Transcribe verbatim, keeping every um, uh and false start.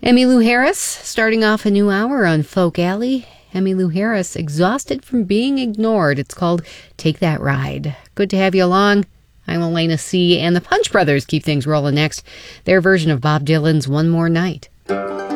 Emmylou Harris starting off a new hour on Folk Alley. Emmylou Harris, Exhausted from Being Ignored. It's called Take That Ride. Good to have you along. I'm Elena C. And the Punch Brothers keep things rolling next. Their version of Bob Dylan's One More Night.